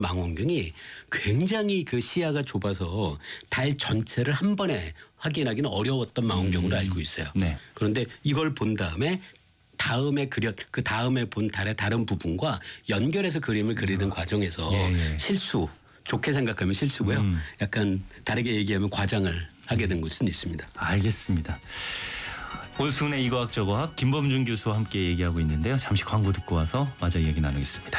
망원경이 굉장히 그 시야가 좁아서 달 전체를 한 번에 확인하기는 어려웠던 망원경으로 알고 있어요. 네. 그런데 이걸 본 다음에 그 다음에 본 달의 다른 부분과 연결해서 그림을 그리는 과정에서 실수, 좋게 생각하면 실수고요. 약간 다르게 얘기하면 과장을 하게 된 것은 있습니다. 알겠습니다. 오승훈의 이과학저과학 김범준 교수와 함께 얘기하고 있는데요. 잠시 광고 듣고 와서 마저 얘기 나누겠습니다.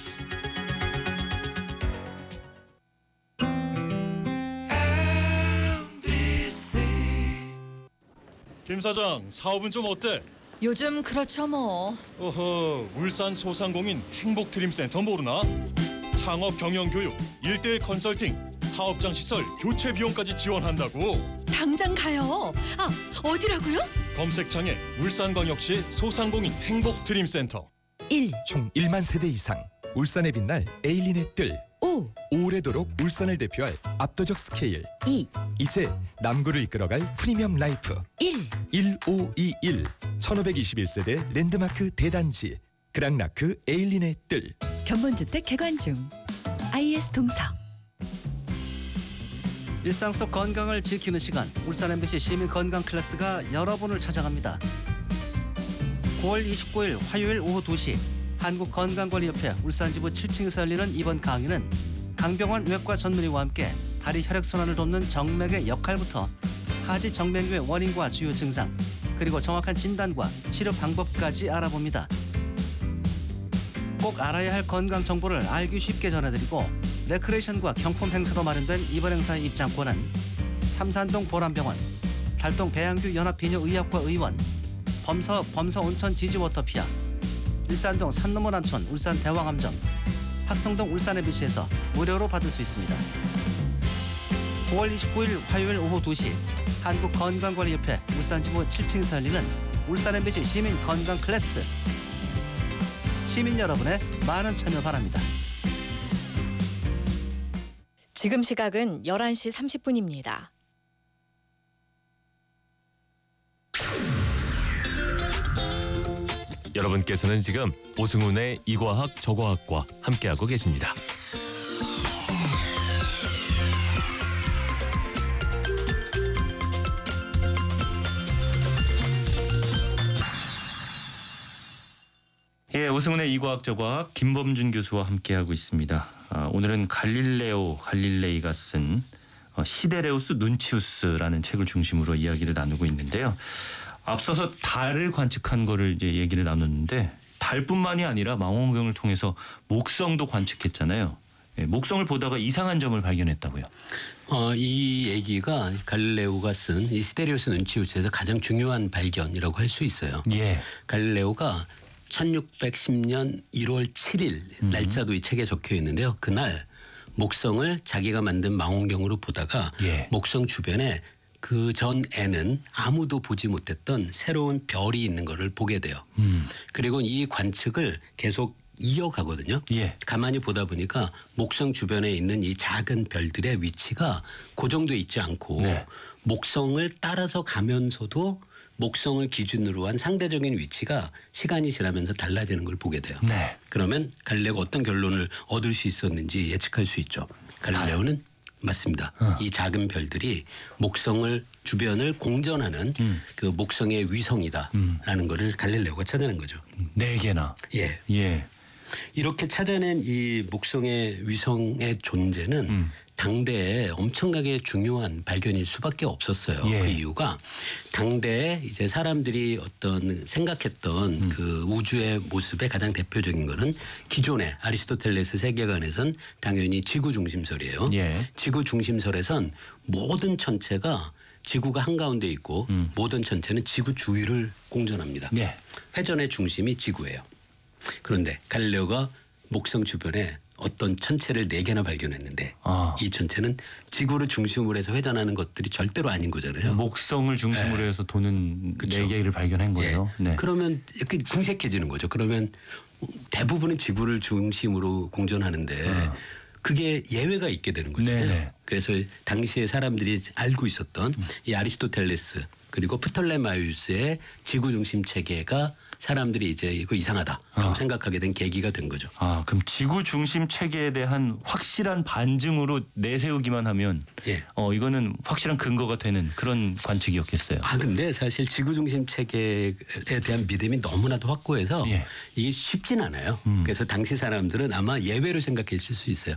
김 사장, 사업은 좀 어때? 요즘 그렇죠 뭐. 어허, 울산 소상공인 행복드림센터 모르나? 창업 경영교육, 1:1 컨설팅, 사업장 시설, 교체 비용까지 지원한다고. 당장 가요. 아, 어디라고요? 검색창에 울산광역시 소상공인 행복드림센터. 1, 총 1만 세대 이상 울산에 빛날 에일린의 뜰 5, 오래도록 울산을 대표할 압도적 스케일 2, 이제 남구를 이끌어갈 프리미엄 라이프 1. 1521 1521세대 랜드마크 대단지 그랑라크 에일린의 뜰. 견본주택 개관 중. IS 동서. 일상 속 건강을 지키는 시간, 울산 MBC 시민 건강 클래스가 여러분을 찾아갑니다. 9월 29일 화요일 오후 2시 한국건강관리협회 울산지부 7층에서 열리는 이번 강의는 강병원 외과 전문의와 함께 다리 혈액순환을 돕는 정맥의 역할부터 하지 정맥류의 원인과 주요 증상, 그리고 정확한 진단과 치료 방법까지 알아봅니다. 꼭 알아야 할 건강 정보를 알기 쉽게 전해드리고 레크레이션과 경품 행사도 마련된 이번 행사의 입장권은 삼산동 보람병원, 달동 배양규 연합비뇨의학과 의원, 범서 온천 지지워터피아, 일산동 산너머 남촌 울산 대왕암점, 학성동 울산 MBC에서 무료로 받을 수 있습니다. 9월 29일 화요일 오후 2시 한국건강관리협회 울산지부 7층에서 열리는 울산 MBC 시민 건강 클래스. 시민 여러분의 많은 참여 바랍니다. 지금 시각은 11시 30분입니다. 여러분께서는 지금 오승훈의 이과학 저과학과 함께하고 계십니다. 예, 오승훈의 이과학 저과학 김범준 교수와 함께하고 있습니다. 오늘은 갈릴레이가 쓴 시데레우스 눈치우스라는 책을 중심으로 이야기를 나누고 있는데요. 앞서서 달을 관측한 거를 이제 얘기를 나눴는데 달뿐만이 아니라 망원경을 통해서 목성도 관측했잖아요. 예, 목성을 보다가 이상한 점을 발견했다고요. 이 얘기가 갈릴레오가 쓴 이 시데레우스 눈치우스에서 가장 중요한 발견이라고 할 수 있어요. 예. 갈릴레오가 1610년 1월 7일 날짜도 이 책에 적혀 있는데요. 그날 목성을 자기가 만든 망원경으로 보다가 목성 주변에 그 전에는 아무도 보지 못했던 새로운 별이 있는 거를 보게 돼요. 그리고 이 관측을 계속 이어가거든요. 가만히 보다 보니까 목성 주변에 있는 이 작은 별들의 위치가 고정돼 있지 않고 목성을 따라서 가면서도 목성을 기준으로 한 상대적인 위치가 시간이 지나면서 달라지는 걸 보게 돼요. 그러면 갈릴레오가 어떤 결론을 얻을 수 있었는지 예측할 수 있죠. 갈릴레오는 맞습니다. 이 작은 별들이 목성을 주변을 공전하는 그 목성의 위성이다라는 거를 갈릴레오가 찾아낸 거죠. 4개나. 예. 이렇게 찾아낸 이 목성의 위성의 존재는 당대에 엄청나게 중요한 발견일 수밖에 없었어요. 그 이유가 당대에 이제 사람들이 어떤 생각했던 그 우주의 모습의 가장 대표적인 거는 기존의 아리스토텔레스 세계관에선 당연히 지구 중심설이에요. 지구 중심설에선 모든 천체가 지구가 한가운데 있고 모든 천체는 지구 주위를 공전합니다. 회전의 중심이 지구예요. 그런데 갈릴레오가 목성 주변에 어떤 천체를 4개나 발견했는데 이 천체는 지구를 중심으로 해서 회전하는 것들이 절대로 아닌 거잖아요. 목성을 중심으로 해서 도는 4개를 발견한 거예요. 그러면 이렇게 궁색해지는 거죠. 그러면 대부분은 지구를 중심으로 공전하는데 그게 예외가 있게 되는 거죠. 그래서 당시에 사람들이 알고 있었던 이 아리스토텔레스 그리고 프톨레마이우스의 지구 중심 체계가 사람들이 이제 이거 이상하다라고 생각하게 된 계기가 된 거죠. 아, 그럼 지구 중심 체계에 대한 확실한 반증으로 내세우기만 하면 예. 이거는 확실한 근거가 되는 그런 관측이었겠어요. 근데 사실 지구 중심 체계에 대한 믿음이 너무나도 확고해서 예. 이게 쉽진 않아요. 그래서 당시 사람들은 아마 예외로 생각했을 수 있어요.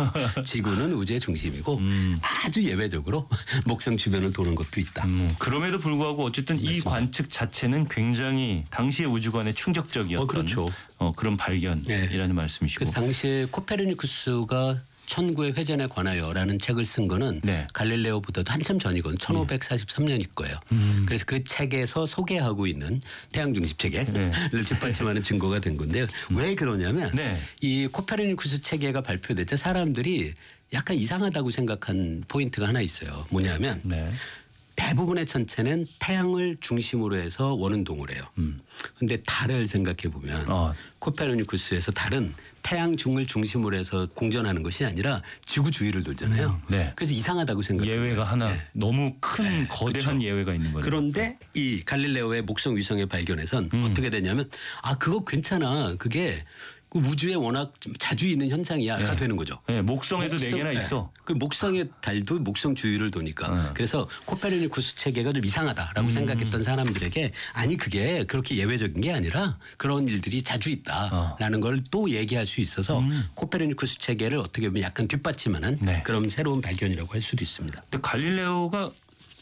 지구는 우주의 중심이고 아주 예외적으로 목성 주변을 도는 것도 있다. 그럼에도 불구하고 어쨌든 이 관측 자체는 굉장히 당시의 우주관에 충격적이었던 그렇죠. 그런 발견이라는 말씀이시고. 그래서 당시에 코페르니쿠스가 천구의 회전에 관하여라는 책을 쓴 거는 네. 갈릴레오보다도 한참 전이건 1543년일 거예요. 그래서 그 책에서 소개하고 있는 태양 중심 체계를 뒷받침하는 증거가 된 건데요. 왜 그러냐면 네. 이 코페르니쿠스 체계가 발표됐자 사람들이 약간 이상하다고 생각한 포인트가 하나 있어요. 뭐냐면 네. 대부분의 천체는 태양을 중심으로 해서 원운동을 해요. 그런데 달을 생각해 보면 코페르니쿠스에서 달은 태양 중을 중심으로 해서 공전하는 것이 아니라 지구 주위를 돌잖아요. 네. 그래서 이상하다고 생각해요. 예외가 하나 너무 큰 거대한 그렇죠. 예외가 있는 거죠. 그런데 이 갈릴레오의 목성 위성의 발견에선 어떻게 되냐면 그거 괜찮아. 그게 그 우주에 워낙 자주 있는 현상이야가 되는 거죠. 네, 목성에도 4개나 있어. 그 목성의 달도 목성 주위를 도니까. 그래서 코페르니쿠스 체계가 좀 이상하다라고 생각했던 사람들에게 아니 그게 그렇게 예외적인 게 아니라 그런 일들이 자주 있다라는 걸 또 얘기할 수 있어서 코페르니쿠스 체계를 어떻게 보면 약간 뒷받침하는 그런 새로운 발견이라고 할 수도 있습니다. 근데 갈릴레오가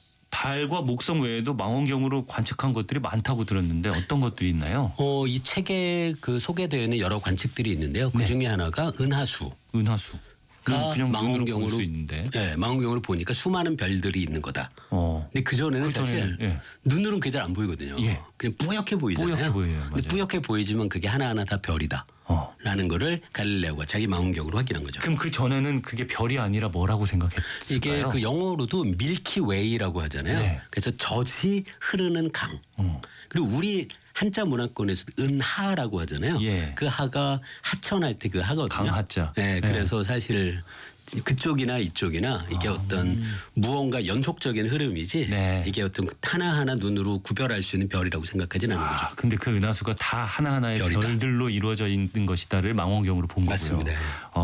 달과 목성 외에도 망원경으로 관측한 것들이 많다고 들었는데 어떤 것들이 있나요? 이 책에 그 소개되어 있는 여러 관측들이 있는데요. 그 중에 하나가 은하수. 은하수. 그냥 망원경으로 볼 수 있는데. 네, 망원경으로 보니까 수많은 별들이 있는 거다. 근데 그 전에는 사실 눈으로는 그게 잘 안 보이거든요. 그냥 뿌옇게 보이잖아요. 뿌옇게 보여요. 근데 뿌옇게 보이지만 그게 하나하나 다 별이다. 라는 거를 갈릴레오가 자기 망원경으로 확인한 거죠. 그럼 그 전에는 그게 별이 아니라 뭐라고 생각했을까요? 이게 그 영어로도 밀키웨이라고 하잖아요. 그래서 젖이 흐르는 강. 그리고 우리 한자 문화권에서 은하라고 하잖아요. 그 하가 하천할 때 그 하거든요. 강하자. 네, 그래서 사실 그쪽이나 이쪽이나 이게 어떤 무언가 연속적인 흐름이지 이게 어떤 하나하나 눈으로 구별할 수 있는 별이라고 생각하지는 않는 거죠. 근데 그 은하수가 다 하나하나의 별들로 이루어져 있는 것이다를 망원경으로 본 거고요. 맞습니다.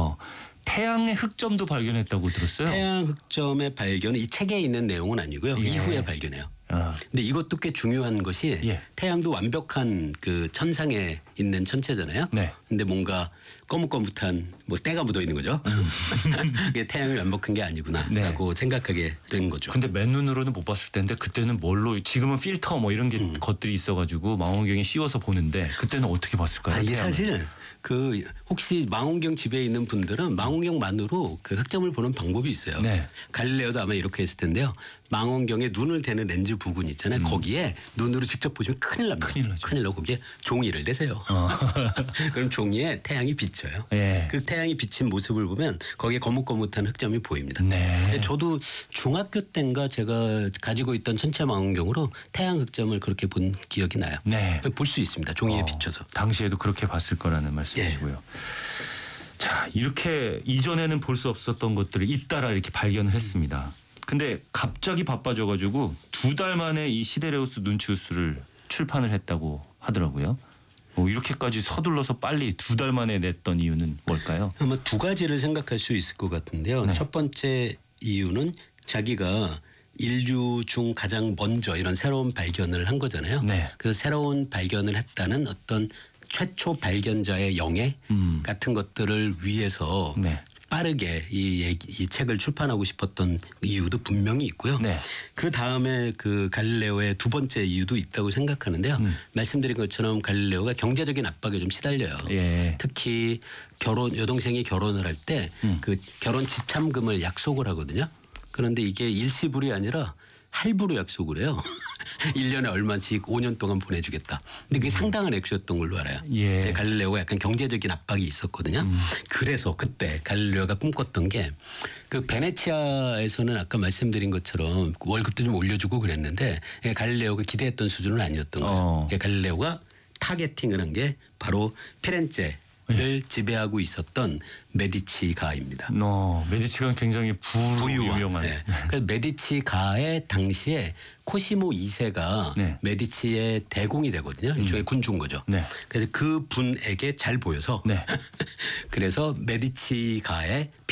태양의 흑점도 발견했다고 들었어요. 태양 흑점의 발견은 이 책에 있는 내용은 아니고요. 이후에 발견해요. 근데 이것도 꽤 중요한 것이 태양도 완벽한 그 천상에 있는 천체잖아요. 근데 뭔가 거뭇거뭇한 뭐 때가 묻어 있는 거죠. 이게 태양이 완벽한 게 아니구나라고 생각하게 된 거죠. 근데 맨눈으로는 못 봤을 텐데 그때는 뭘로 지금은 필터 뭐 이런 게 것들이 있어가지고 망원경에 씌워서 보는데 그때는 어떻게 봤을까요? 이게 사실 그 혹시 망원경 집에 있는 분들은 망원경만으로 그 흑점을 보는 방법이 있어요. 갈릴레오도 아마 이렇게 했을 텐데요. 망원경에 눈을 대는 렌즈 부분 있잖아요. 거기에 눈으로 직접 보시면 큰일 납니다. 큰일 나고 거기에 종이를 대세요. 그럼 종이에 태양이 비쳐요. 그 태양이 비친 모습을 보면 거기에 거뭇거뭇한 흑점이 보입니다. 저도 중학교 때인가 제가 가지고 있던 천체 망원경으로 태양 흑점을 그렇게 본 기억이 나요. 볼 수 있습니다. 종이에 비쳐서. 당시에도 그렇게 봤을 거라는 말씀이시고요. 자, 이렇게 이전에는 볼 수 없었던 것들을 잇따라 이렇게 발견을 했습니다. 근데 갑자기 바빠져가지고 2달 만에 이 시데레우스 눈치우스를 출판을 했다고 하더라고요. 이렇게까지 서둘러서 빨리 2달 만에 냈던 이유는 뭘까요? 아마 두 가지를 생각할 수 있을 것 같은데요. 첫 번째 이유는 자기가 인류 중 가장 먼저 이런 새로운 발견을 한 거잖아요. 그래서 새로운 발견을 했다는 어떤 최초 발견자의 영예 같은 것들을 위해서 빠르게 이 책을 출판하고 싶었던 이유도 분명히 있고요. 그 다음에 그 갈릴레오의 두 번째 이유도 있다고 생각하는데요. 말씀드린 것처럼 갈릴레오가 경제적인 압박에 좀 시달려요. 특히 여동생이 결혼을 할 때 그 결혼 지참금을 약속을 하거든요. 그런데 이게 일시불이 아니라 할부로 약속을 해요. 1년에 얼마씩 5년 동안 보내주겠다. 근데 그게 상당한 액수였던 걸로 알아요. 갈릴레오가 약간 경제적인 압박이 있었거든요. 그래서 그때 갈릴레오가 꿈꿨던 게 그 베네치아에서는 아까 말씀드린 것처럼 월급도 좀 올려주고 그랬는데 갈릴레오가 기대했던 수준은 아니었던 거예요. 갈릴레오가 타겟팅을 한 게 바로 피렌체 지배하고 있었던 메디치가입니다. 메디치가 굉장히 유명한. 네. 그래서 메디치가의 당시에 코시모 2세가 네. 메디치의 대공이 되거든요. 일종의 군주인 거죠. 네. 그래서 그 분에게 잘 보여서 네. 그래서 메디치가의